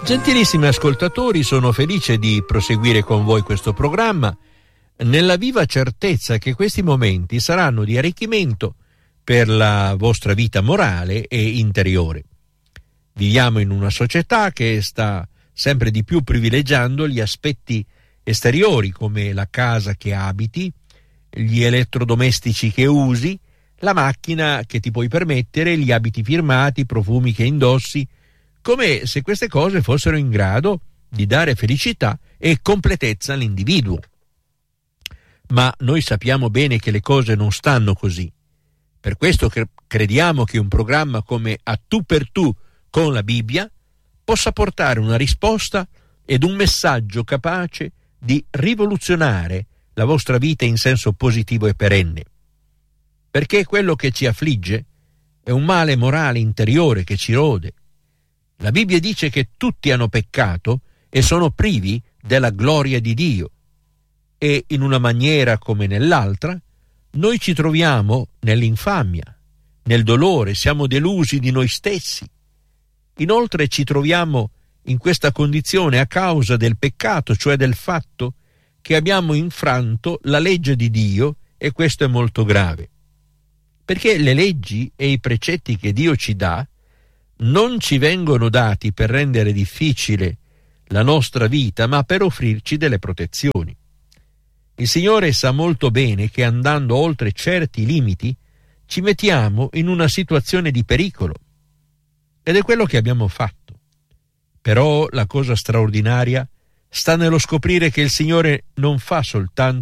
Gentilissimi ascoltatori, sono felice di proseguire con voi questo programma nella viva certezza che questi momenti saranno di arricchimento per la vostra vita morale e interiore. Viviamo in una società che sta sempre di più privilegiando gli aspetti esteriori come la casa che abiti, gli elettrodomestici che usi, la macchina che ti puoi permettere, gli abiti firmati, i profumi che indossi, come se queste cose fossero in grado di dare felicità e completezza all'individuo. Ma noi sappiamo bene che le cose non stanno così. Per questo crediamo che un programma come A Tu per Tu con la Bibbia possa portare una risposta ed un messaggio capace di rivoluzionare la vostra vita in senso positivo e perenne. Perché quello che ci affligge è un male morale interiore che ci rode. La Bibbia dice che tutti hanno peccato e sono privi della gloria di Dio. E in una maniera come nell'altra, noi ci troviamo nell'infamia, nel dolore, siamo delusi di noi stessi. Inoltre ci troviamo in questa condizione a causa del peccato, cioè del fatto che abbiamo infranto la legge di Dio, e questo è molto grave. Perché le leggi e i precetti che Dio ci dà non ci vengono dati per rendere difficile la nostra vita, ma per offrirci delle protezioni. Il Signore sa molto bene che andando oltre certi limiti ci mettiamo in una situazione di pericolo, ed è quello che abbiamo fatto. Però la cosa straordinaria sta nello scoprire che il Signore non fa soltanto